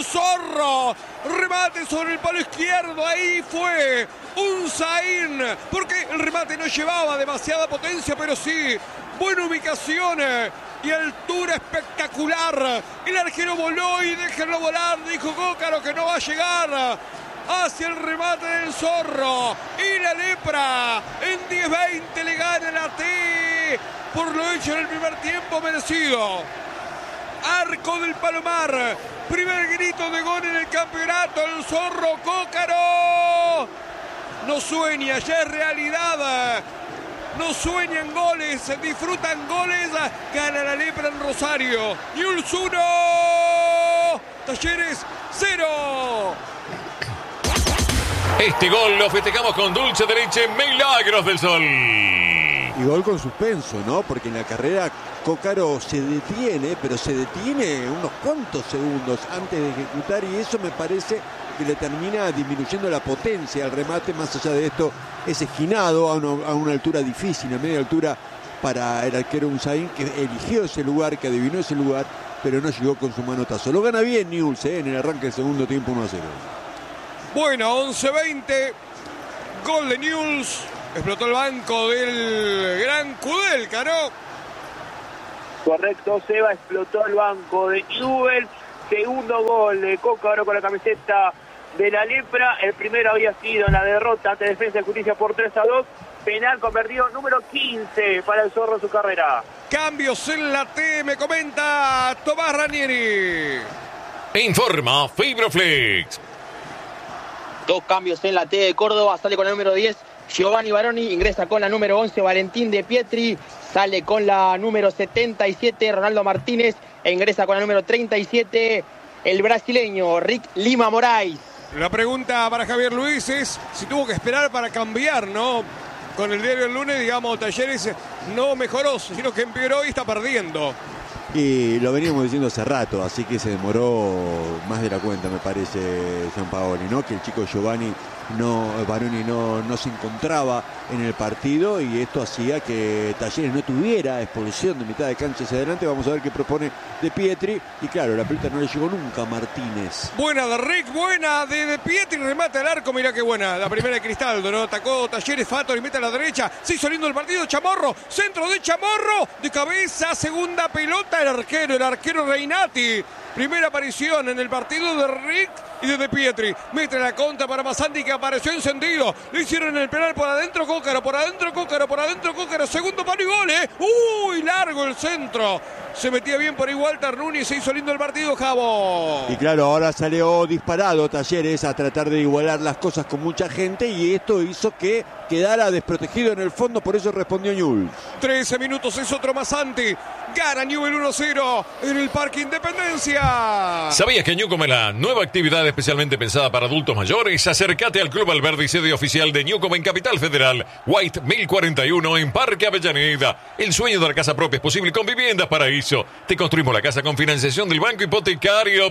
el Zorro. Remate sobre el palo izquierdo. Ahí fue Unzaín. Porque el remate no llevaba demasiada potencia, pero sí buena ubicación y altura espectacular. El arquero voló y déjenlo volar. Dijo Cócaro que no va a llegar hacia el remate del Zorro. Y la Lepra en 10-20 le gana la T por lo hecho en el primer tiempo merecido. Arco del Palomar. Primer grito de gol en el campeonato. El Zorro Cócaro no sueña, ya es realidad. No sueñan goles, disfrutan goles. Gana la Lepra en Rosario. Newell's 1, Talleres 0. Este gol lo festejamos con dulce de leche Milagros del Sol. Y gol con suspenso, ¿no? Porque en la carrera Cócaro se detiene, pero se detiene unos cuantos segundos antes de ejecutar, y eso me parece que le termina disminuyendo la potencia al remate. Más allá de esto, es esquinado a una altura difícil, a media altura para el arquero Unzaín, que eligió ese lugar, que adivinó ese lugar, pero no llegó con su manotazo. Lo gana bien Newell's en el arranque del segundo tiempo, 1-0. Bueno, 11-20, gol de Newell's. Explotó el banco del gran Kudelka, ¿no? Correcto, Seba, explotó el banco de Newell's. Segundo gol de Cócaro con la camiseta de la Lepra. El primero había sido en la derrota ante Defensa de Justicia por 3-2. Penal convertido número 15 para el Zorro en su carrera. Cambios en la T, me comenta Tomás Ranieri. Informa Fibroflex. 2 cambios en la T de Córdoba. Sale con el número 10 Giovanni Baroni, ingresa con la número 11 Valentín de Pietri, sale con la número 77 Ronaldo Martínez e ingresa con la número 37 el brasileño Rick Lima Moraes. La pregunta para Javier Luis es si tuvo que esperar para cambiar, ¿no? Con el diario el lunes, digamos, Talleres no mejoró, sino que empeoró y está perdiendo. Y lo veníamos diciendo hace rato, así que se demoró más de la cuenta, me parece, Gianpaoli, ¿no? Que el chico Giovanni Baroni no se encontraba en el partido, y esto hacía que Talleres no tuviera expulsión de mitad de cancha hacia adelante. Vamos a ver qué propone De Pietri, y claro, la pelota no le llegó nunca a Martínez. Buena de Rick, buena de Pietri, remata el arco, mirá qué buena, la primera de Cristaldo, ¿no? Atacó Talleres, Fato, y mete a la derecha, se hizo lindo el partido, Chamorro, centro de Chamorro, de cabeza, segunda pelota, el arquero Reinati. Primera aparición en el partido de Rick y de Pietri. Mete la contra para Massandi, que apareció encendido. Le hicieron el penal por adentro Cócaro, por adentro Cócaro. Segundo palo y gol, ¿eh? ¡Uy! Largo el centro. Se metía bien por ahí Walter Núñez, se hizo lindo el partido, Javo. Y claro, ahora salió disparado Talleres a tratar de igualar las cosas con mucha gente, y esto hizo que quedara desprotegido en el fondo, por eso respondió Newell's. 13 minutos, es otro Masanti. Gana Newell's 1-0 en el Parque Independencia. ¿Sabías que Newcom es la nueva actividad especialmente pensada para adultos mayores? Acércate al Club Alberdi, sede oficial de Newcom en Capital Federal, White 1041 en Parque Avellaneda. El sueño de la casa propia es posible con Viviendas Paraíso. Te construimos la casa con financiación del Banco Hipotecario.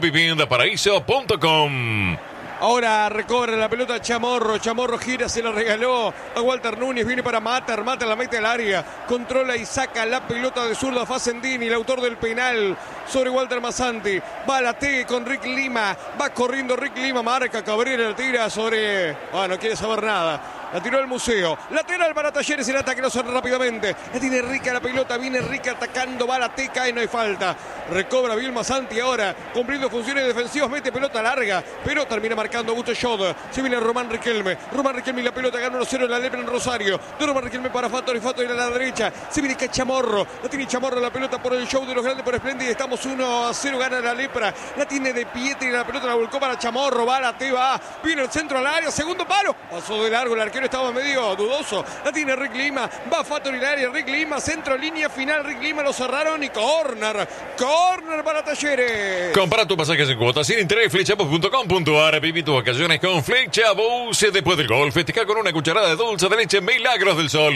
Viviendaparaíso.com. Ahora recobra la pelota Chamorro gira, se la regaló a Walter Núñez, viene para Mata la mete al área, controla y saca la pelota de zurda Facendini, el autor del penal sobre Walter Massanti. Va a la T con Rick Lima, va corriendo Rick Lima, marca Cabrera, la tira sobre... no quiere saber nada. La tiró al museo. Lateral para Talleres, el ataque lo hace rápidamente. La tiene Rica la pelota, viene Rica atacando, va a la T, cae, no hay falta. Recobra bien Massanti ahora, cumpliendo funciones defensivas, mete pelota larga, pero termina marcando Augusto Schott. Se viene Román Riquelme y la pelota gana 1-0 en la Lepra en Rosario. De Román Riquelme para Fato, y Fato ir a la derecha. Se viene Chamorro, la tiene Chamorro la pelota por el show de los grandes por Espléndida. Estamos 1-0, gana la Lepra. La tiene De Pietri, la pelota la volcó para Chamorro, va a la T, va. Viene el centro al área, segundo palo. Pasó de largo el arquero, estaba medio dudoso. La tiene Rick Lima, va Fato en el área, Rick Lima, centro, línea final, Rick Lima, lo cerraron y córner para Talleres. Compara tu pasajes en cuotas sin interés, flexabus.com.ar. Viví tus vacaciones con Flexabus. Después del gol, festeja con una cucharada de dulce de leche Milagros del Sol.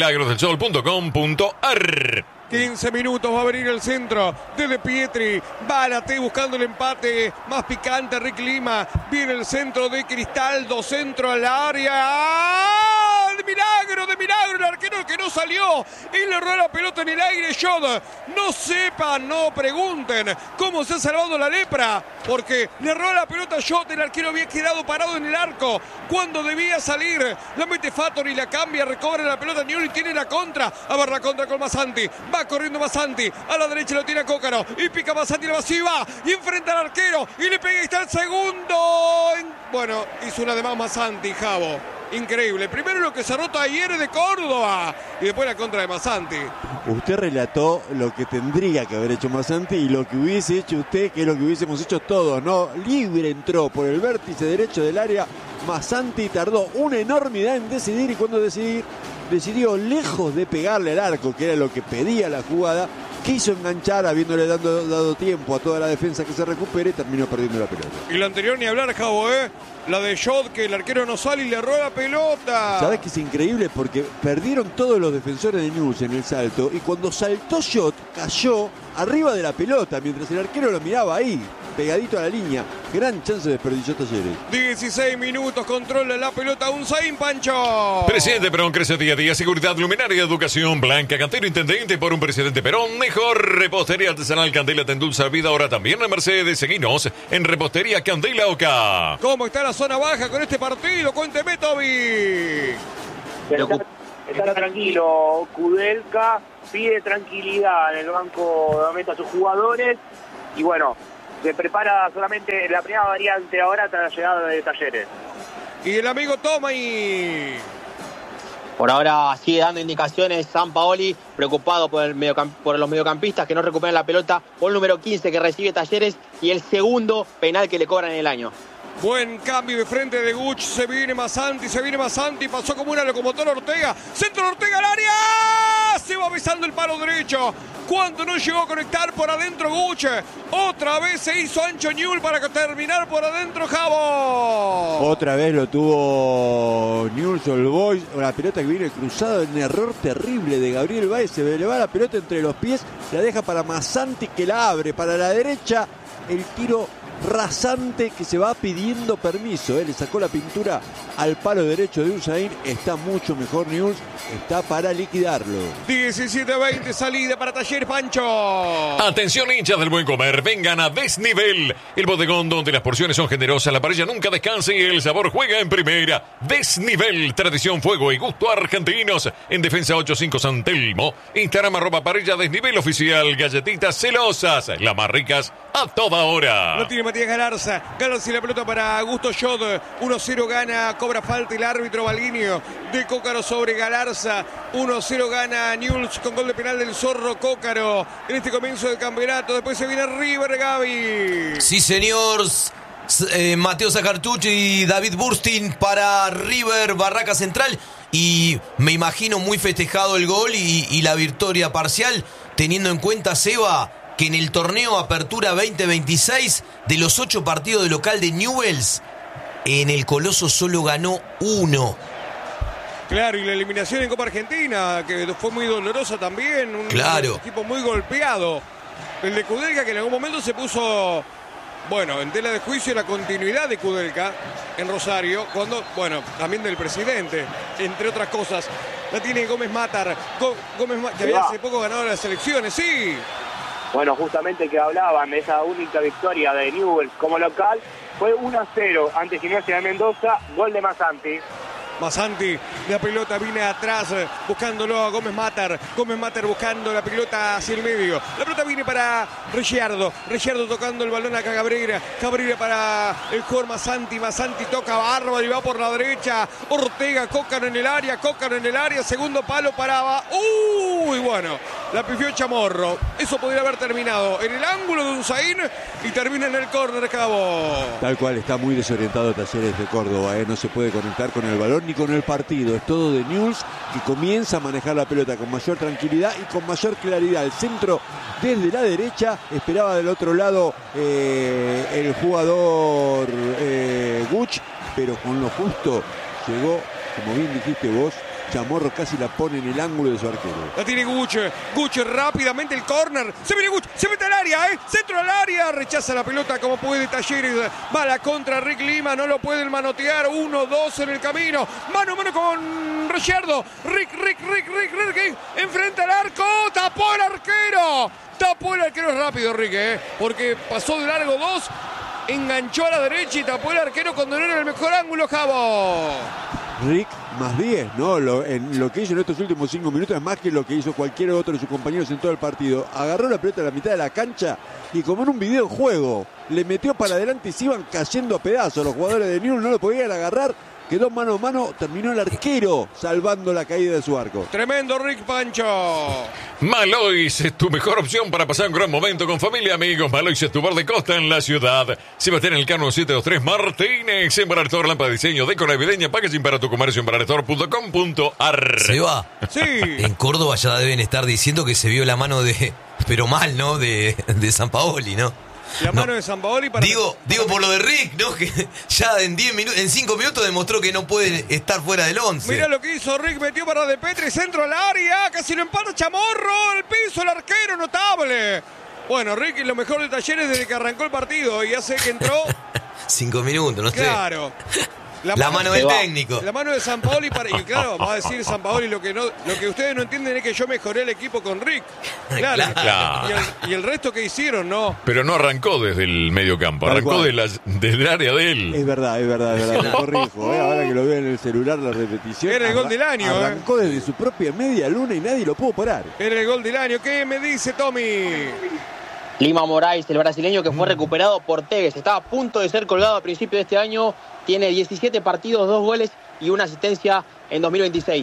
milagrosdelsol.com.ar. 15 minutos, va a venir el centro de Pietri, va a la T buscando el empate más picante, Rick Lima, viene el centro de Cristaldo, centro al área, mirá de milagro, el arquero que no salió y le erró la pelota en el aire. Shot, no sepan, no pregunten cómo se ha salvado la lepra, porque le erró la pelota a Shot, el arquero había quedado parado en el arco cuando debía salir, la mete Fattori, la cambia, recobra la pelota Newell y tiene la contra, a ver la contra con Masanti, va corriendo Masanti, a la derecha lo tiene a Cócaro, y pica Masanti, la vacía, va, y enfrenta al arquero, y le pega, y está el segundo, bueno, hizo una de más Masanti, Javo. Increíble. Primero lo que cerró Talleres de Córdoba y después la contra de Masanti. Usted relató lo que tendría que haber hecho Masanti y lo que hubiese hecho usted, que es lo que hubiésemos hecho todos, ¿no? Libre entró por el vértice derecho del área. Masanti tardó una enormidad en decidir y cuando decidió lejos de pegarle al arco, que era lo que pedía la jugada, quiso enganchar habiéndole dado tiempo a toda la defensa que se recupere y terminó perdiendo la pelota. Y la anterior ni hablar, Javo, la de Shot, que el arquero no sale y le erró la pelota. ¿Sabés que es increíble? Porque perdieron todos los defensores de Newell's en el salto y cuando saltó Shot cayó arriba de la pelota mientras el arquero lo miraba ahí, pegadito a la línea. Gran chance desperdició Talleres. 16 minutos, controla la pelota Unzaín, Pancho. Presidente Perón crece día a día. Seguridad, luminaria, educación, Blanca Cantero, intendente por un presidente Perón. Mejor repostería artesanal Candela te endulza la vida. Ahora también en Mercedes. Seguinos en Repostería Candela Oca. ¿Cómo está la zona baja con este partido? Cuénteme, Toby. Está tranquilo, Kudelka pide tranquilidad en el banco de momento a sus jugadores y bueno, se prepara solamente la primera variante ahora tras la llegada de Talleres. Y el amigo Tommy. Por ahora sigue dando indicaciones Sampaoli, preocupado por los mediocampistas que no recuperan la pelota, por el número 15 que recibe Talleres y el segundo penal que le cobran en el año. Buen cambio de frente de Guch, se viene Masanti, pasó como una locomotora Ortega, centro de Ortega al área, se va besando el palo derecho, cuando no llegó a conectar por adentro Guch, otra vez se hizo ancho Newell para terminar por adentro Javo. Otra vez lo tuvo Newell's Old Boys, la pelota que viene cruzada, un error terrible de Gabriel Báez, se le va la pelota entre los pies, la deja para Masanti que la abre para la derecha, el tiro rasante que se va pidiendo permiso, le sacó la pintura al palo derecho de Unzaín, está mucho mejor Newell's, está para liquidarlo. 17-20, salida para Talleres, Pancho. Atención hinchas del buen comer, vengan a Desnivel, el bodegón donde las porciones son generosas, la parrilla nunca descansa y el sabor juega en primera. Desnivel, tradición, fuego y gusto argentinos, en Defensa 85 San Telmo, Instagram @parrilla Desnivel oficial, galletitas celosas, las más ricas a toda hora. Lo tiene Matías Galarza y la pelota para Augusto Shot, 1-0 gana, cobra falta el árbitro Balguinio de Cócaro sobre Galarza, 1-0 gana Newell's con gol de penal del Zorro Cócaro en este comienzo del campeonato. Después se viene River, Gaby. Sí, señor. Mateo Zacartucci y David Burstin para River, Barraca Central. Y me imagino muy festejado el gol y la victoria parcial, teniendo en cuenta, Seba, que en el torneo Apertura 2026, de los 8 partidos de local de Newell's, en el Coloso solo ganó 1. Claro, y la eliminación en Copa Argentina, que fue muy dolorosa también. Un equipo muy golpeado. El de Kudelka, que en algún momento se puso, en tela de juicio la continuidad de Kudelka en Rosario, cuando, también del presidente, entre otras cosas. La tiene Gómez Matar, que había hace poco ganado las elecciones, sí. Bueno, justamente que hablaban de esa única victoria de Newell's como local, fue 1-0 ante Gimnasia de Mendoza, gol de Masanti. Masanti, la pelota viene atrás, buscándolo a Gómez Matar buscando la pelota hacia el medio. La pelota viene para Ricciardo tocando el balón acá a Cabrera para el jugador Masanti toca bárbaro y va por la derecha. Ortega, Cócaro en el área, segundo palo para... la pifió Chamorro. Eso podría haber terminado en el ángulo de Unzaín y termina en el córner, Cabo. Tal cual, está muy desorientado Talleres de Córdoba, no se puede conectar con el balón ni con el partido, es todo de Newell's, que comienza a manejar la pelota con mayor tranquilidad y con mayor claridad. El centro desde la derecha, esperaba del otro lado el jugador Guch, pero con lo justo llegó, como bien dijiste vos, Chamorro casi la pone en el ángulo de su arquero. La tiene Guche rápidamente el córner. Se viene Guche, se mete al área, centro al área. Rechaza la pelota como puede Talleres. Va a la contra Rick Lima, no lo pueden manotear. 1-2 en el camino. Mano a mano con Ricciardo. Rick. Enfrenta al arco. Tapó el arquero. Rápido, Rick, porque pasó de largo 2. Enganchó a la derecha y tapó el arquero cuando no era el mejor ángulo, Javo. Rick más 10, ¿no? Lo que hizo en estos últimos 5 minutos es más que lo que hizo cualquier otro de sus compañeros en todo el partido. Agarró la pelota a la mitad de la cancha y como en un videojuego, le metió para adelante y se iban cayendo a pedazos. Los jugadores de Newell's no lo podían agarrar. Quedó mano a mano, terminó el arquero salvando la caída de su arco. Tremendo Rick Pancho. Malois es tu mejor opción para pasar un gran momento con familia y amigos. Malois es tu bar de costa en la ciudad. Sebastián Elcano 723 Martínez. Embarador, lámpara de diseño, decora navideña, packaging para tu comercio, embarador.com.ar. Seba, sí. En Córdoba ya deben estar diciendo que se vio la mano de, pero mal, ¿no? De Sampaoli, ¿no? La mano de Sampaoli para... Digo por lo de Rick, ¿no? Que ya en 5 minutos demostró que no puede estar fuera del 11. Mirá lo que hizo Rick, metió para De Petri, centro al área, casi lo empata Chamorro, el piso, el arquero, notable. Bueno, Rick lo mejor de Talleres desde que arrancó el partido y hace que entró... 5 minutos, no sé. Claro. La mano del técnico. La mano de Sampaoli para... Y claro, va a decir Sampaoli lo que ustedes no entienden es que yo mejoré el equipo con Rick. Claro. Y el resto que hicieron, ¿no? Pero no arrancó desde el medio campo, arrancó desde el área de él. Es verdad, me corrijo. Ahora que lo veo en el celular la repetición. Era el gol del año. Arrancó desde su propia media luna y nadie lo pudo parar. Era el gol del año. ¿Qué me dice Tommy? Lima Moraes, el brasileño que fue recuperado por Tevez, estaba a punto de ser colgado a principio de este año, tiene 17 partidos, 2 goles y una asistencia en 2026.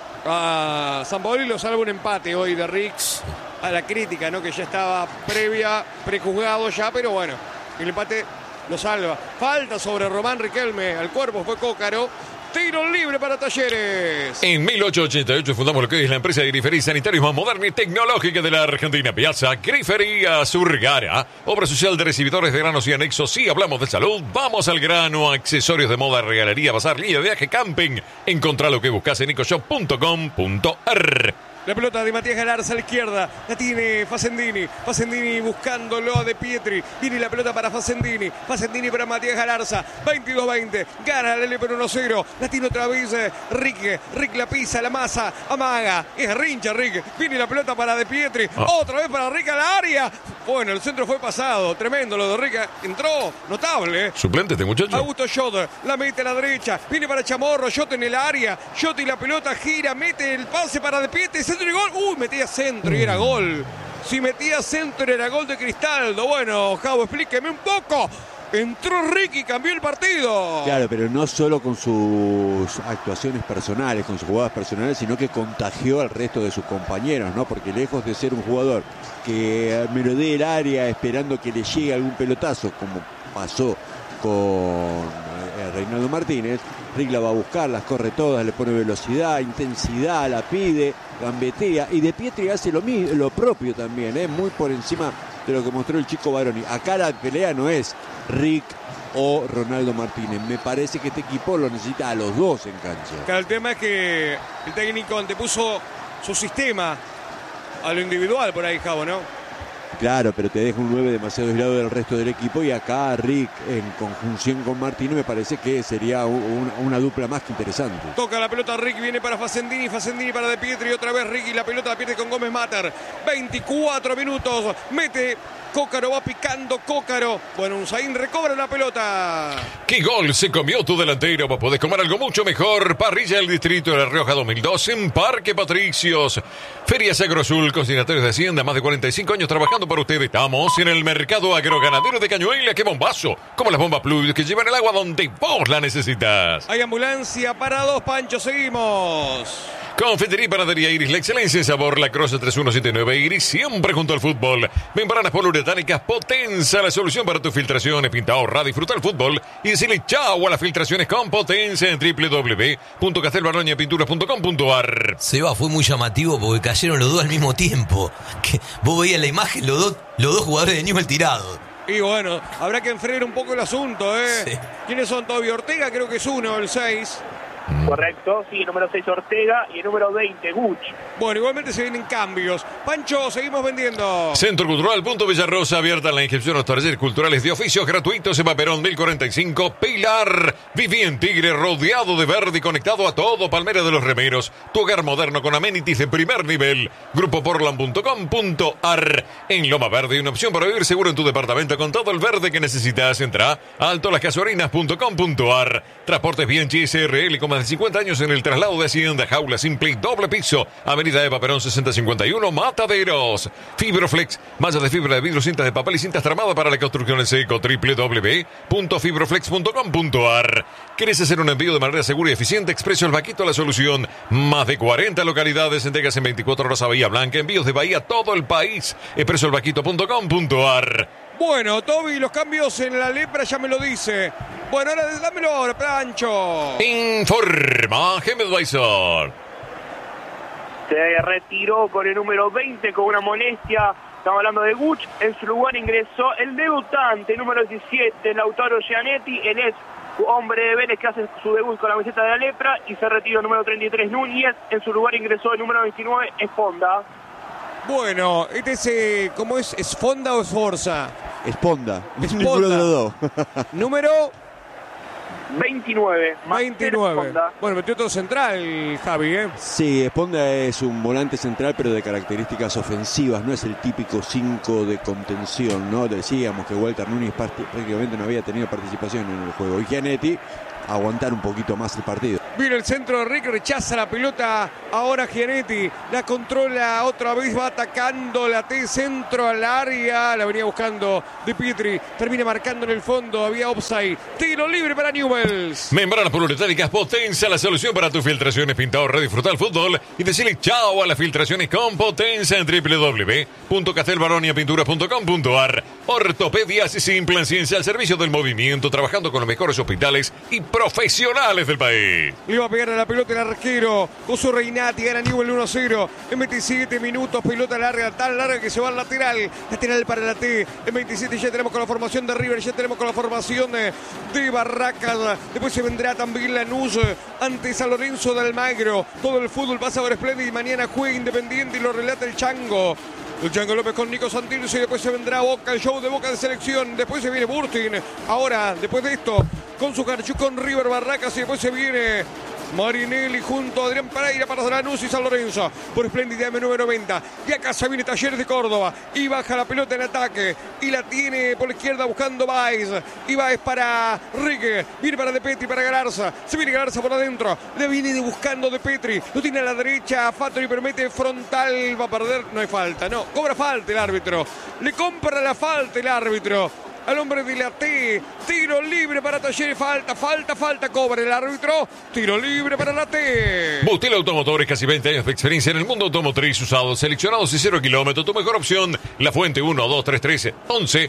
Sampaoli lo salva un empate hoy de Rix, a la crítica, ¿no? Que ya estaba prejuzgado ya, pero bueno, el empate lo salva. Falta sobre Román Riquelme, al cuerpo fue Cócaro. Tiro libre para Talleres. En 1888 fundamos lo que es la empresa de grifería sanitarios más moderna y tecnológica de la Argentina. Piazza Grifería Surgara. Obra social de recibidores de granos y anexos. Si hablamos de salud, vamos al grano. Accesorios de moda, regalería, bazar, línea de viaje, camping. Encontrá lo que buscas en ecoshop.com.ar. La pelota de Matías Galarza a la izquierda. La tiene Facendini. Facendini buscándolo a De Pietri. Viene la pelota para Facendini. Facendini para Matías Galarza. 22-20. Gana el L por 1-0. La tiene otra vez Rick. Rick la pisa, la masa. Amaga. Es rincha Rick. Viene la pelota para De Pietri. Otra vez para Rick al área. Bueno, el centro fue pasado. Tremendo lo de Rick. Entró. Notable. Suplente este muchacho. Augusto Schott. La mete a la derecha. Viene para Chamorro. Schott en el área. Schott y la pelota gira. Mete el pase para De Pietri. Centro y gol. Metía centro y era gol. Si metía centro era gol de Cristaldo. Bueno, Javo, explíqueme un poco. Entró Ricky y cambió el partido. Claro, pero no solo con sus actuaciones personales, con sus jugadas personales, sino que contagió al resto de sus compañeros, ¿no? Porque lejos de ser un jugador que merodee el área esperando que le llegue algún pelotazo, como pasó con Reinaldo Martínez, Rick la va a buscar, las corre todas, le pone velocidad, intensidad, la pide, gambetea, y De Pietri hace lo propio también, muy por encima de lo que mostró el chico Baroni. Acá la pelea no es Rick o Ronaldo Martínez, me parece que este equipo lo necesita a los dos en cancha. Claro, el tema es que el técnico antepuso su sistema a lo individual por ahí, Javo, ¿no? Claro, pero te deja un 9 demasiado aislado del resto del equipo, y acá Rick en conjunción con Martínez me parece que sería una dupla más que interesante. Toca la pelota Rick, viene para Facendini, Facendini para De Pietri, otra vez Rick y la pelota la pierde con Gómez Matter. 24 minutos, mete Cócaro, va picando Cócaro. Bueno, Unzaín recobra la pelota. ¡Qué gol se comió tu delantero! Vos podés comer algo mucho mejor. Parrilla del Distrito de La Rioja 2002 en Parque Patricios. Ferias Agrosul, consignatarios de Hacienda, más de 45 años trabajando para ustedes. Estamos en el mercado agroganadero de Cañuelas. ¡Qué bombazo! Como las bombas Plus que llevan el agua donde vos la necesitas. Hay ambulancia para 2, Pancho, seguimos. Confitería y Panadería Iris, la excelencia en sabor, La Croce 3179 Iris, siempre junto al fútbol. Membranas poliuretánicas Potenza, la solución para tus filtraciones. Pinta, ahorra, disfruta el fútbol y decirle chao a las filtraciones con Potenza en www.castelbaroñapinturas.com.ar. Seba, fue muy llamativo porque cayeron los dos al mismo tiempo. Que vos veías la imagen, los dos jugadores de Newell's tirados. Y bueno, habrá que enfriar un poco el asunto, ¿eh? Sí. ¿Quiénes son? Toby Ortega, creo que es uno, el 6. Correcto, sí, número 6 Ortega y el número 20 Guch. Bueno, igualmente se vienen cambios. Pancho, seguimos vendiendo. Centro Cultural Punto Villarrosa, abierta la inscripción a los talleres culturales de oficios gratuitos en Paperón 1045, Pilar. Viví en Tigre, rodeado de verde y conectado a todo. Palmera de los Remeros, tu hogar moderno con amenities de primer nivel. Grupoportland.com.ar. En Loma Verde, una opción para vivir seguro en tu departamento con todo el verde que necesitas. Entra a altolascasorinas.com.ar. Transportes Bianchi SRL con más de 50 años en el traslado de Hacienda, jaula simple, doble piso, Avenida Eva Perón 6051, Mataderos. Fibroflex, mallas de fibra de vidrio, cintas de papel y cintas tramadas para la construcción en seco, www.fibroflex.com.ar. ¿Querés hacer un envío de manera segura y eficiente? Expreso El Vaquito, la solución. Más de 40 localidades, entregas en 24 horas a Bahía Blanca, envíos de Bahía a todo el país. expresoelvaquito.com.ar. Bueno, Toby, los cambios en la lepra ya me lo dice. Bueno, ahora dámelo ahora, Pancho. Informa Gemed Weisser. Se retiró con el número 20 con una molestia. Estamos hablando de Guch. En su lugar ingresó el debutante, número 17, Lautaro Gianetti. Él es hombre de Vélez que hace su debut con la camiseta de la lepra y se retiró el número 33, Núñez. En su lugar ingresó el número 29, Esponda. Bueno, ¿cómo es? ¿Es Fonda o es Forza? Esponda. Esponda. Ninguno de los dos. Número 29. 29. Bueno, metió todo central, Javi, ¿eh? Sí, Esponda es un volante central, pero de características ofensivas. No es el típico 5 de contención, ¿no? Decíamos que Walter Núñez prácticamente no había tenido participación en el juego. Y Gianetti, aguantar un poquito más el partido. Viene el centro de Rick, rechaza la pelota. Ahora Gianetti la controla otra vez, va atacando la T, centro al área. La venía buscando De Pietri, termina marcando en el fondo. Había offside. Tiro libre para Newells. Membranas poliuretánicas Potenza, la solución para tus filtraciones. Pintado, red, disfrutar el fútbol y decirle chao a las filtraciones con Potenza en www.castelbaroniapinturas.com.ar. Ortopedias y Implant Ciencia al servicio del movimiento, trabajando con los mejores hospitales y profesionales del país. Le iba a pegar a la pelota el arquero Coso Reinati, gana Newell 1-0 en 27 minutos, pelota larga, tan larga que se va al lateral para la T. En 27 ya tenemos con la formación de River, ya tenemos con la formación de Barracas. Después se vendrá también Lanús ante San Lorenzo de Almagro. Todo el fútbol pasa por Splendid y mañana juega Independiente y lo relata el Chango. El Chango López con Nico Santillo y después se vendrá Boca, el show de Boca de selección. Después se viene Burtin. Ahora, después de esto, con su Carchú con River Barracas y después se viene Marinelli junto a Adrián Pereira para Lanús y San Lorenzo por Splendid número 90. Y acá se viene Talleres de Córdoba y baja la pelota en ataque y la tiene por la izquierda buscando Baez. Y Baez para Rique, viene para De Petri, para Galarza. Se viene Galarza por adentro, le viene buscando De Petri, lo tiene a la derecha, Fattori permite frontal, va a perder, no hay falta, no, cobra falta el árbitro, le compra la falta el árbitro al hombre de la T. Tiro libre para Talleres, falta, cobra el árbitro. Tiro libre para la T. Butil Automotores, casi 20 años de experiencia en el mundo automotriz, usados, seleccionados y 0 kilómetros. Tu mejor opción, La Fuente 1-2-3-13 11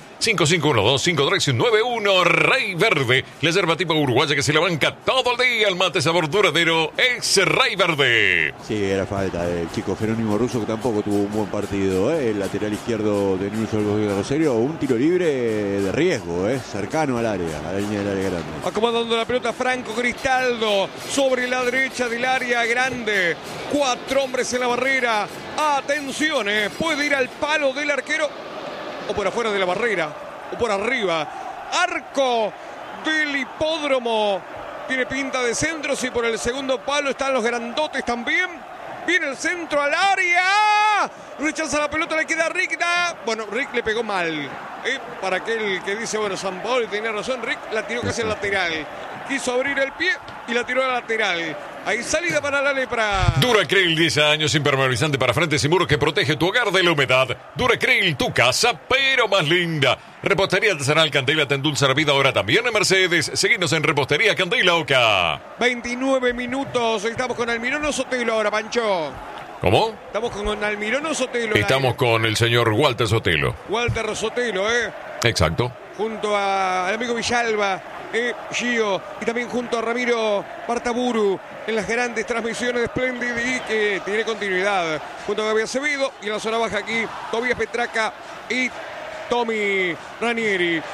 5512-5391. Rey Verde, la yerba tipo uruguaya que se la banca todo el día. El mate sabor duradero es Rey Verde. Sí, era falta del chico Jerónimo Russo, que tampoco tuvo un buen partido, ¿eh? El lateral izquierdo de Newell's Old Boys de Rosario, un tiro libre de riesgo, cercano al área, a la línea del área grande. Acomodando la pelota Franco Cristaldo sobre la derecha del área grande. 4 hombres en la barrera. Atención, puede ir al palo del arquero o por afuera de la barrera o por arriba. Arco del hipódromo. Tiene pinta de centro, si por el segundo palo están los grandotes también. Viene el centro al área. Rechaza la pelota, le queda a Rick. Bueno, Rick le pegó mal. Para aquel que dice, bueno, San Paolo tenía razón, Rick la tiró casi al lateral. Quiso abrir el pie y la tiró al lateral. Hay salida para la lepra. Duracryl, 10 años, impermeabilizante para frentes y muros que protege tu hogar de la humedad. Duracryl, tu casa, pero más linda. Repostería Artesanal Candela te endulza la vida ahora también en Mercedes. Seguinos en Repostería Candela Oca. 29 minutos. Estamos con Almirón Sotelo ahora, Pancho. ¿Cómo? Estamos con Almirón Sotelo. Estamos con el señor Walter Sotelo. Walter Sotelo, Exacto. Junto al amigo Villalba, Gio, y también junto a Ramiro Bartaburu en las grandes transmisiones de Splendid y que tiene continuidad. Junto a Gabriel Acevedo y en la zona baja aquí, Tobías Petraca y Tommy Ranieri.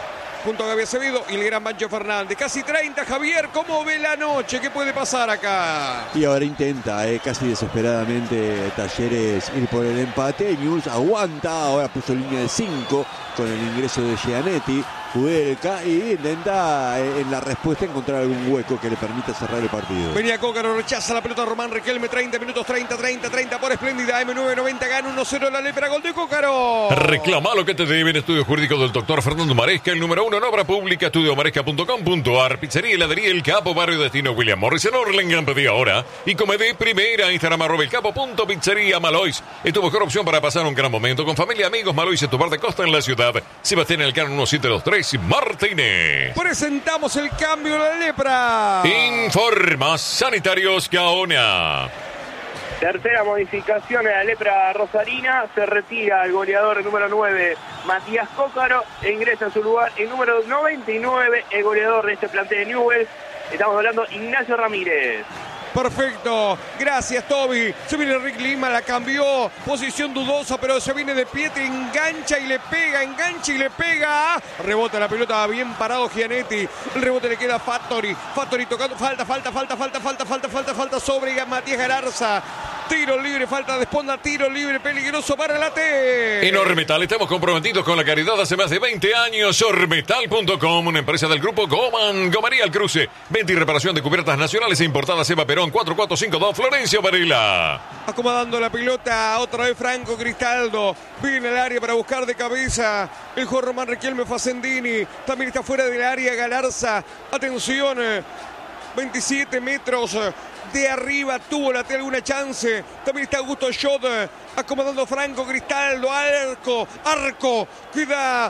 junto a Gaby Acevedo y el gran Pancho Fernández. Casi 30, Javier, ¿cómo ve la noche? ¿Qué puede pasar acá? Y ahora intenta casi desesperadamente Talleres ir por el empate. Newell's aguanta, ahora puso línea de 5 con el ingreso de Gianetti. Judelka y intenta en la respuesta encontrar algún hueco que le permita cerrar el partido. Venía Cócaro, rechaza la pelota Román Riquelme, 30 minutos, 30 por espléndida, M990 gana 1-0 la Lepra, gol de Cócaro. Reclama lo que te debe en Estudio Jurídico del Dr. Fernando Maresca, el número 1 en obra pública, estudiomaresca.com.ar, Pizzería y Heladería El Capo, Barrio Destino William Morris en Orlengan, pedí ahora. Y come de primera, Instagram @elcapo.pizzería Malois. Es tu mejor opción para pasar un gran momento con familia, amigos. Malois es tu bar de costa en la ciudad. Sebastián Elcano 1723 Martínez. Presentamos el cambio de la Lepra. Informa Sanitarios Gaona. Tercera modificación en la Lepra rosarina. Se retira el goleador número 9, Matías Cócaro, e ingresa en su lugar el número 99, el goleador de este plantel de Newell's. Estamos hablando Ignacio Ramírez. Perfecto, gracias Toby. Se viene Rick Lima, la cambió, posición dudosa, pero se viene de Pietri, engancha y le pega. Rebota la pelota, bien parado Gianetti. El rebote le queda a Fattori tocando, falta sobre Matías Galarza. Tiro libre, falta de esponda, tiro libre, peligroso para la T. En Ormetal estamos comprometidos con la caridad hace más de 20 años. Ormetal.com, una empresa del grupo Gomaría al Cruce. Venta y reparación de cubiertas nacionales e importadas. Eva Perón, 4452, Florencio Varela. Acomodando la pelota, otra vez Franco Cristaldo. Viene al área para buscar de cabeza el jugador Román Riquelme Facendini. También está fuera del área Galarza. Atención, 27 metros de arriba, tuvo alguna chance. También está Augusto Schott, acomodando Franco Cristaldo, arco, queda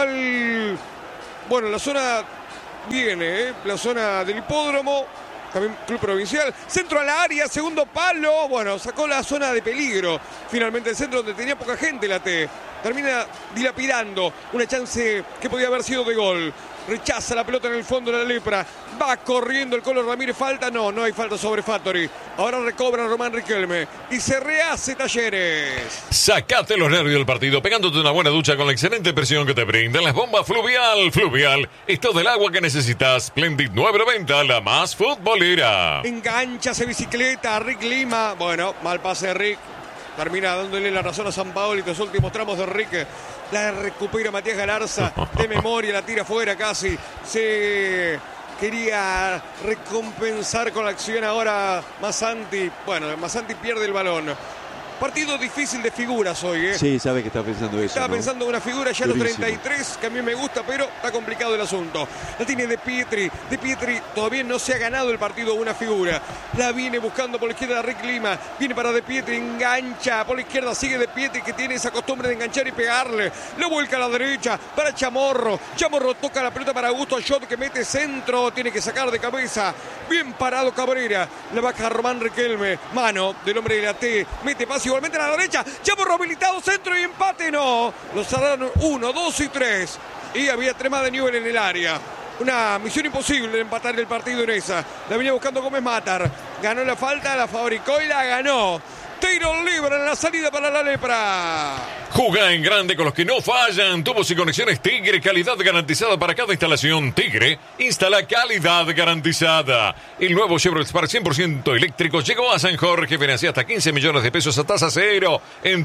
la zona viene, la zona del hipódromo, también Club Provincial, centro al área, segundo palo, sacó la zona de peligro, finalmente el centro donde tenía poca gente la T, termina dilapidando una chance que podía haber sido de gol. Rechaza la pelota en el fondo de la Lepra. Va corriendo el Colo Ramírez. Falta. No hay falta sobre Fattori. Ahora recobra Román Riquelme. Y se rehace Talleres. Sacate los nervios del partido pegándote una buena ducha con la excelente presión que te brindan las bombas Fluvial. Fluvial. Esto del agua que necesitas. Splendid 990, la más futbolera. Enganchase bicicleta. Rick Lima. Mal pase de Rick. Termina dándole la razón a San Paolo y los últimos tramos de Rick. La recupera Matías Galarza, de memoria, la tira fuera casi. Se quería recompensar con la acción ahora Massanti. Massanti pierde el balón. Partido difícil de figuras hoy, Sí, sabe que está pensando eso. Estaba pensando en una figura ya a los 33, que a mí me gusta, pero está complicado el asunto. La tiene De Pietri. De Pietri todavía no se ha ganado el partido una figura. La viene buscando por la izquierda Rick Lima. Viene para De Pietri, engancha. Por la izquierda sigue De Pietri, que tiene esa costumbre de enganchar y pegarle. Lo vuelca a la derecha para Chamorro. Chamorro toca la pelota para Augusto Schott, que mete centro. Tiene que sacar de cabeza. Bien parado Cabrera. La baja Román Riquelme. Mano del hombre de la T. Mete pase igualmente a la derecha. Chamorro habilitado, centro y empate. No. Los cerraron 1, 2 y 3. Y había 3 más de Newell en el área. Una misión imposible de empatar el partido en esa. La venía buscando Gómez Matar. Ganó la falta, la fabricó y la ganó. Tiro libre en la salida para la Lepra. Juga en grande con los que no fallan. Tubos y conexiones Tigre, calidad garantizada para cada instalación. Tigre, instala calidad garantizada. El nuevo Chevrolet Spark 100% eléctrico llegó a San Jorge. Financia hasta 15 millones de pesos a tasa cero en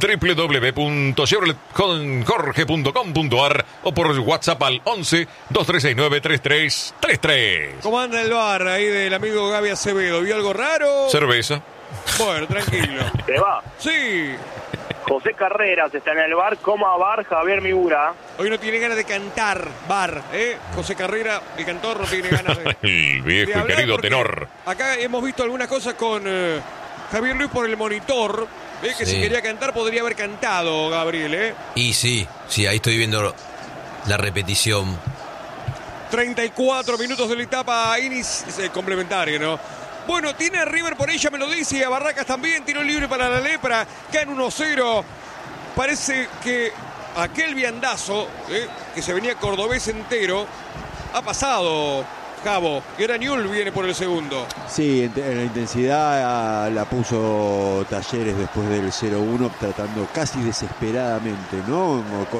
www.chevroletconjorge.com.ar o por WhatsApp al 11 2369 3333. ¿Cómo anda el bar ahí del amigo Gaby Acevedo? ¿Vio algo raro? Cerveza. Bueno, tranquilo. ¿Te va? Sí. José Carreras está en el bar, coma bar Javier Migura. Hoy no tiene ganas de cantar bar, José Carrera, el cantor, no tiene ganas de... El viejo y querido tenor. Acá hemos visto algunas cosas con Javier Luis por el monitor, que si quería cantar podría haber cantado, Gabriel, Y sí, ahí estoy viendo la repetición. 34 minutos de la etapa complementaria, ¿no? Bueno, tiene a River por ella, me lo dice, y a Barracas también, tiro libre para la Lepra, cae en 1-0. Parece que aquel viandazo, que se venía cordobés entero, ha pasado Cabo. Y ahora Newell viene por el segundo. Sí, en la intensidad la puso Talleres después del 0-1, tratando casi desesperadamente, ¿no?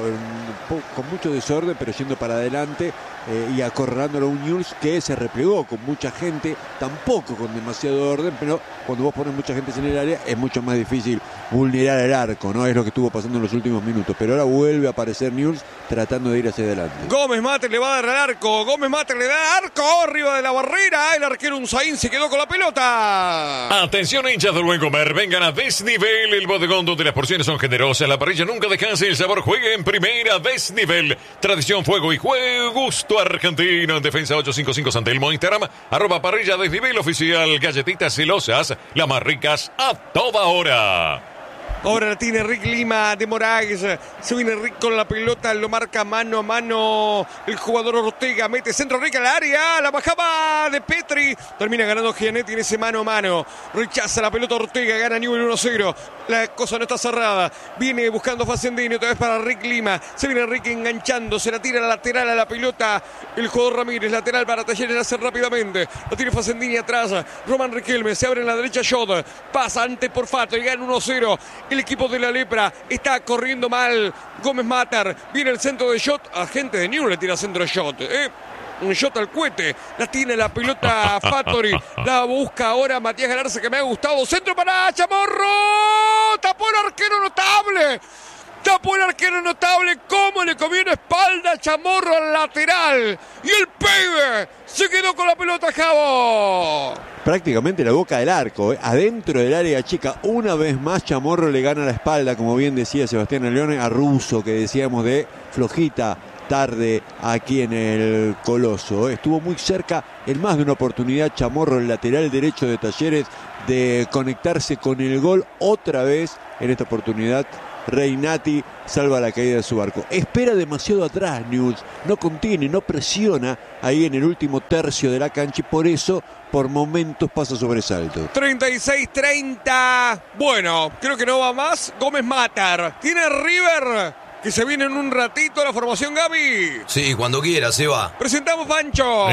Con mucho desorden, pero yendo para adelante y acorralándolo a un Newell's que se replegó con mucha gente, tampoco con demasiado orden, pero cuando vos pones mucha gente en el área es mucho más difícil vulnerar el arco, ¿no? Es lo que estuvo pasando en los últimos minutos, pero ahora vuelve a aparecer Newell's tratando de ir hacia adelante. Gómez Mater le va a dar al arco. Gómez Mater le da al arco arriba de la barrera. El arquero Unzaín se quedó con la pelota. Atención, hinchas del buen comer. Vengan a Desnivel, el bodegón donde las porciones son generosas. La parrilla nunca descansa y el sabor juega en primera. Desnivel. Tradición, fuego y juego. Gusto argentino. En defensa 855 San Telmo. Instagram, @parrilla Desnivel oficial. Galletitas celosas. Las más ricas a toda hora. Ahora la tiene Rick Lima de Moraes. Se viene Rick con la pelota. Lo marca mano a mano el jugador Ortega. Mete centro Rick al área. La bajaba de Petri. Termina ganando Gianetti en ese mano a mano. Rechaza la pelota Ortega. Gana Newell 1-0. La cosa no está cerrada. Viene buscando Facendini. Otra vez para Rick Lima. Se viene Rick enganchando. Se la tira lateral a la pelota. El jugador Ramírez. Lateral para Talleres. La hace rápidamente. Lo tiene Facendini atrás. Roman Riquelme. Se abre en la derecha Shot. Pasa ante Porfato y gana 1-0. El equipo de la Lepra está corriendo mal. Gómez Mater. Viene el centro de Shot. Agente de Newell le tira centro de Shot. Un shot al cohete. La tiene la pelota Fattori. La busca ahora Matías Galarza, que me ha gustado. Centro para Chamorro. Tapó el arquero notable. Tapó el arquero notable. Cómo le comió una espalda a Chamorro al lateral. Y el pibe se quedó con la pelota, Cabo. Prácticamente la boca del arco, adentro del área chica. Una vez más Chamorro le gana la espalda, como bien decía Sebastián Leone, a Russo, que decíamos de flojita tarde aquí en el Coloso. Estuvo muy cerca en más de una oportunidad Chamorro, el lateral derecho de Talleres, de conectarse con el gol. Otra vez en esta oportunidad Reinati salva la caída de su barco. Espera demasiado atrás Newell's, no contiene, no presiona ahí en el último tercio de la cancha y por eso por momentos pasa sobresalto. 36-30. Bueno, creo que no va más. Gómez Mater. Tiene River, que se viene en un ratito la formación, Gaby. Sí, cuando quiera, se va. Presentamos, Pancho.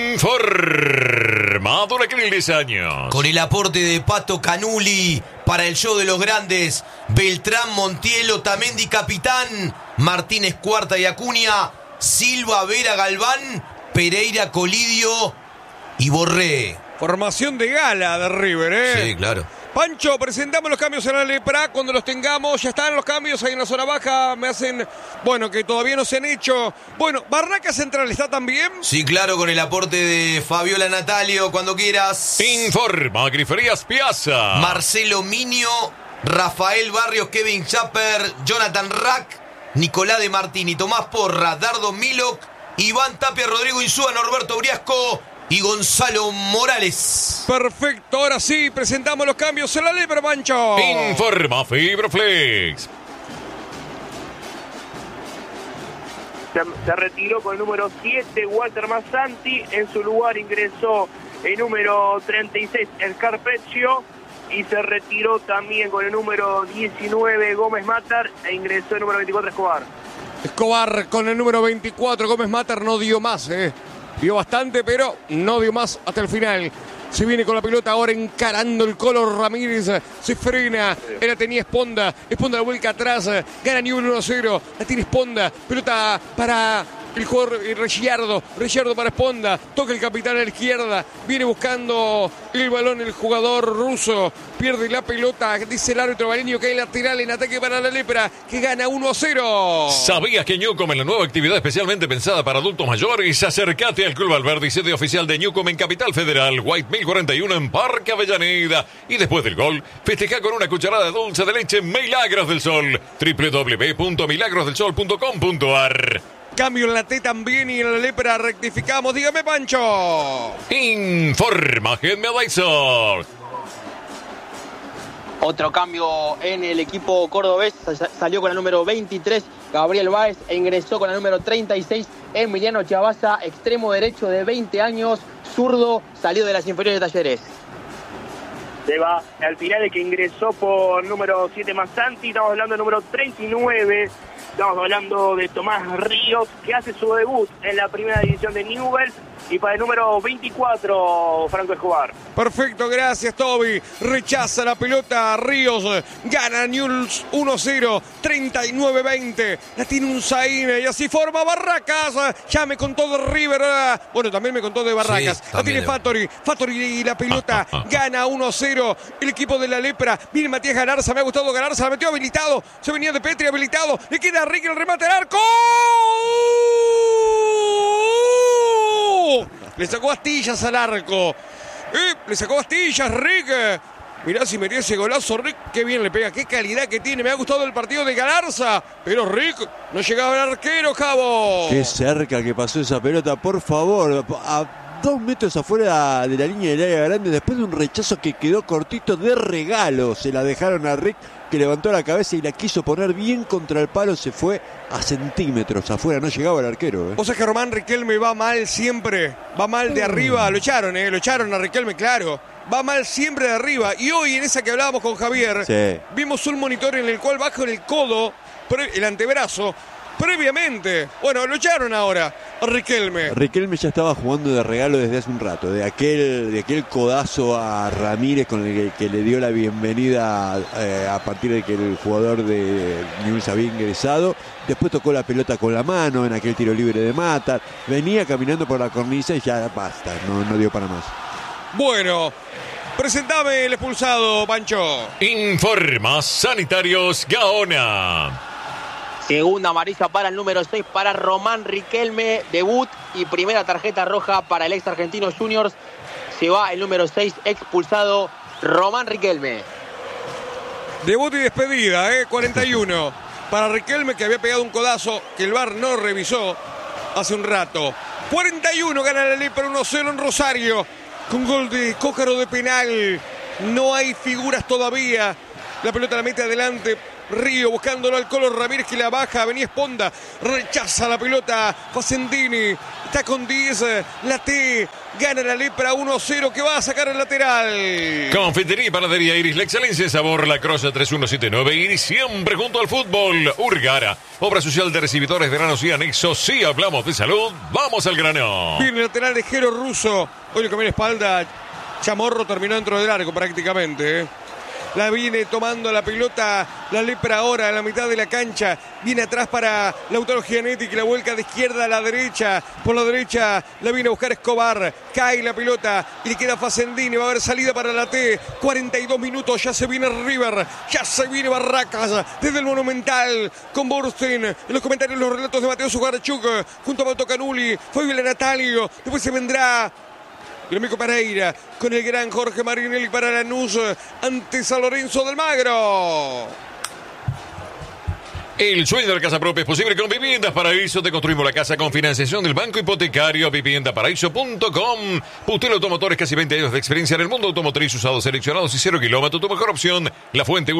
Informado aquel 10 años. Con el aporte de Pato Canuli para el show de los grandes. Beltrán, Montiel, Otamendi, capitán. Martínez, Cuarta y Acuña. Silva, Vera, Galván. Pereira, Colidio y Borré. Formación de gala de River, ¿eh? Sí, claro. Pancho, presentamos los cambios en la Lepra. Cuando los tengamos, ya están los cambios ahí en la zona baja. Me hacen, bueno, que todavía no se han hecho. Bueno, Barraca Central está también. Sí, claro, con el aporte de Fabiola Natalio, cuando quieras. Informa Griferías Piazza. Marcelo Minio, Rafael Barrios, Kevin Chapper, Jonathan Rack, Nicolás de Martini, Tomás Porra, Dardo Milok, Iván Tapia, Rodrigo Insúa, Norberto Briasco y Gonzalo Morales. Perfecto, ahora sí, presentamos los cambios en la Lepra, Pancho. Informa Fibroflex. Se retiró con el número 7 Walter Massanti. En su lugar ingresó el número 36 el Carpeccio. Y se retiró también con el número 19 Gómez Mater. E ingresó el número 24 Escobar. Escobar con el número 24. Gómez Mater no dio más, Dio bastante, pero no dio más hasta el final. Se viene con la pelota ahora encarando el Colo Ramírez. Se frena. La tenía Esponda. Esponda la vuelca atrás. Gana Newell 1-0. La tiene Esponda. Pelota para el jugador Ricciardo. Ricciardo para Esponda. Toca el capitán a la izquierda. Viene buscando el balón el jugador ruso. Pierde la pelota. Dice el árbitro Valeño que hay lateral en ataque para la Lepra, que gana 1-0. ¿Sabías que Newcom en la nueva actividad especialmente pensada para adultos mayores? Acércate al Club Alberdi, sede oficial de Newcom en Capital Federal, White 1041 en Parque Avellaneda. Y después del gol, festeja con una cucharada de dulce de leche Milagros del Sol. www.milagrosdelsol.com.ar. Cambio en la T también y en la Lepra rectificamos. Dígame, Pancho. Informa Medicor. Otro cambio en el equipo cordobés. Salió con el número 23 Gabriel Báez e ingresó con el número 36 Emiliano Chavaza, extremo derecho de 20 años, zurdo, salido de las inferiores de Talleres. Se va al final el que ingresó por número 7 Massanti. Estamos hablando del número 39. Estamos hablando de Tomás Ríos, que hace su debut en la primera división de Newell's. y para el número 24, Franco Escobar. Perfecto, gracias Toby. Rechaza la pelota Ríos. Gana Newell's 1-0, 39-20. La tiene un Zaine y así forma Barracas. Ya me contó de River. Bueno, también me contó de Barracas. Sí, la tiene Fattori. Fattori y la pelota gana 1-0. El equipo de la Lepra. Viene Matías Galarza. Me ha gustado Galarza. La metió habilitado. Se venía de Petri habilitado. Le queda a Ricky el remate al arco. Le sacó astillas al arco. Le sacó astillas, Rick. Mirá si metió ese golazo, Rick. Qué bien le pega, qué calidad que tiene. Me ha gustado el partido de Galarza. Pero Rick no llegaba el arquero, Cabo. Qué cerca que pasó esa pelota, por favor. A 2 metros afuera de la línea del área grande. Después de un rechazo que quedó cortito de regalo. Se la dejaron a Rick, que levantó la cabeza y la quiso poner bien contra el palo. Se fue a centímetros afuera, no llegaba el arquero. O sea que Román Riquelme va mal siempre. Va mal de arriba. Lo echaron a Riquelme, claro. Va mal siempre de arriba. Y hoy en esa que hablábamos con Javier, sí, vimos un monitor en el cual baja el codo, el antebrazo, previamente. Bueno, lo echaron ahora a Riquelme. Riquelme ya estaba jugando de regalo desde hace un rato, de aquel codazo a Ramírez con el que le dio la bienvenida a partir de que el jugador de Newell's había ingresado. Después tocó la pelota con la mano en aquel tiro libre de Mata. Venía caminando por la cornisa y ya basta, no dio para más. Bueno, presentame el expulsado, Pancho. Informa Sanitarios Gaona. Segunda amarilla para el número 6 para Román Riquelme, debut y primera tarjeta roja para el ex Argentinos Juniors. Se va el número 6 expulsado, Román Riquelme. Debut y despedida, 41. Para Riquelme, que había pegado un codazo que el VAR no revisó hace un rato. 41 gana la Lepra 1-0 en Rosario. Con gol de Cócaro de penal. No hay figuras todavía. La pelota la mete adelante Río buscándolo al Colo Ramírez, que la baja. Venía Esponda, rechaza la pelota Facendini, está con 10, la T, gana la Lepra 1-0, que va a sacar el lateral. Confitería y panadería Iris, la excelencia de sabor, La Croza 3179 Iris, siempre junto al fútbol. Urgara, obra social de recibidores, veranos y anexos. Si hablamos de salud, vamos al grano. Viene el lateral de Jero Russo, hoy le cambió la espalda, Chamorro terminó dentro del arco prácticamente, La viene tomando la pelota la Lepra ahora a la mitad de la cancha. Viene atrás para Lautaro Gianetti, que la vuelca de izquierda a la derecha. Por la derecha la viene a buscar Escobar. Cae la pelota y le queda Facendini. Va a haber salida para la T. 42 minutos. Ya se viene River. Ya se viene Barracas desde el Monumental con Burstein. En los comentarios los relatos de Mateo Sugarchuk junto a Bauto Canuli. Fabio Natalio. Después se vendrá Gremico Pereira con el gran Jorge Marinelli para Lanús ante San Lorenzo del Magro. El sueño de la casa propia es posible con Viviendas Paraíso. Te construimos la casa con financiación del Banco Hipotecario. Viviendaparaíso.com. Putelo Automotores, casi 20 años de experiencia en el mundo automotriz, usados, seleccionados y 0 kilómetros. Tu mejor opción, La Fuente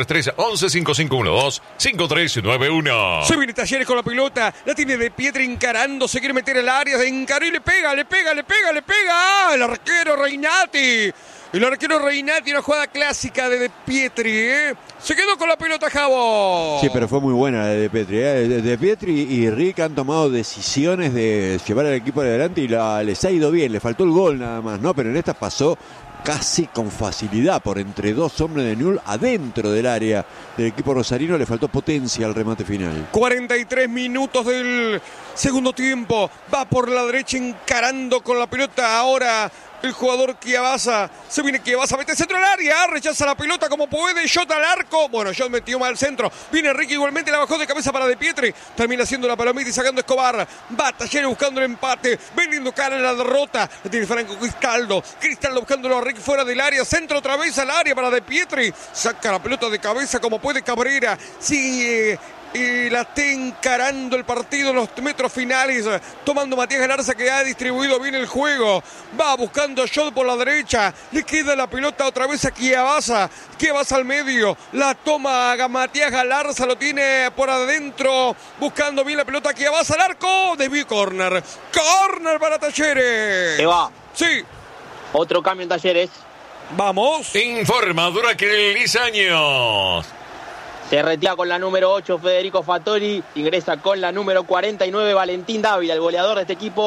1233-115512-5391. Se viene Talleres con la pelota, la tiene de Pietri encarando, se quiere meter al área, de encaró y le pega. ¡Ah! El arquero Reinati. El arquero Reinati, una jugada clásica de Pietri, Se quedó con la pelota, Javo. Sí, pero fue muy buena la de Pietri, De Pietri y Rick han tomado decisiones de llevar al equipo adelante y les ha ido bien. Le faltó el gol nada más, ¿no? Pero en esta pasó casi con facilidad por entre dos hombres de Newell's adentro del área del equipo rosarino. Le faltó potencia al remate final. 43 minutos del segundo tiempo. Va por la derecha encarando con la pelota ahora el jugador Chiavasa. Se viene Chiavasa, mete centro al área, rechaza la pelota como puede, Shot al arco. Bueno, Shot metió mal al centro. Viene Ricky igualmente, la bajó de cabeza para De Pietri. Termina haciendo la palomita y sacando Escobar. Va Talleres buscando el empate, vendiendo cara en la derrota. La tiene Franco Cristaldo buscándolo a Ricky fuera del área. Centro otra vez al área para De Pietri. Saca la pelota de cabeza como puede Cabrera. Sigue y la está encarando el partido en los metros finales, tomando Matías Galarza, que ha distribuido bien el juego. Va buscando Shot por la derecha, le queda la pelota otra vez a Chiavasa al medio, la toma a Matías Galarza, lo tiene por adentro, buscando bien la pelota Chiavasa al arco, desvío corner para Talleres. Se va. Sí. Otro cambio en Talleres. Vamos. Informa Duraquel Lizaños. Se retira con la número 8 Federico Fattori, ingresa con la número 49 Valentín Dávila, el goleador de este equipo,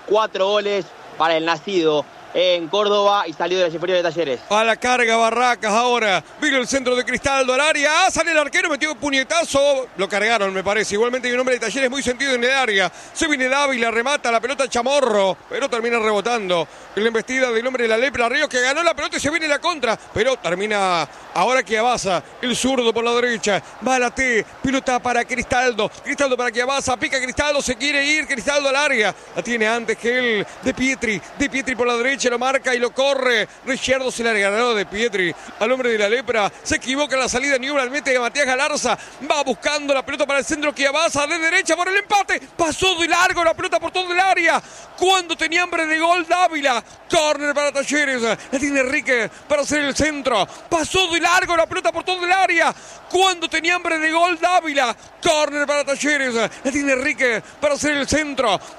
4 goles para el nacido en Córdoba y salió de las inferiores de Talleres. A la carga Barracas ahora. Vino el centro de Cristaldo al área. Sale el arquero, metió un puñetazo. Lo cargaron, me parece. Igualmente hay un hombre de Talleres muy sentido en el área. Se viene Dávila, remata la pelota Chamorro, pero termina rebotando. En la embestida del hombre de la Lepra, Ríos, que ganó la pelota y se viene la contra. Pero termina ahora Chiavasa, el zurdo por la derecha. Va a la T, pelota para Cristaldo. Cristaldo para Chiavasa, pica Cristaldo, se quiere ir Cristaldo al área. La tiene antes que él, De Pietri por la derecha. Lo marca y lo corre. Richardo se le regaló De Pietri al hombre de la Lepra. Se equivoca en la salida. Newell mete a Matías Galarza. Va buscando la pelota para el centro. Chiavasa de derecha por el empate. Pasó de largo la pelota por todo el área. Cuando tenía hambre de gol Dávila. Córner para Talleres. La tiene Enrique para hacer el centro. Pasó de largo la pelota por todo el área. Cuando tenía hambre de gol Dávila. Córner para Talleres. La tiene Enrique para hacer el centro.